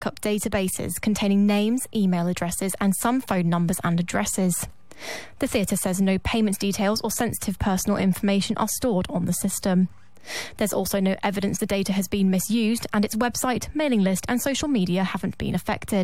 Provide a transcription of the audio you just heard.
backup databases containing names, email addresses and some phone numbers and addresses. The theatre says no payment details or sensitive personal information are stored on the system. There's also no evidence the data has been misused, and its website, mailing list and social media haven't been affected.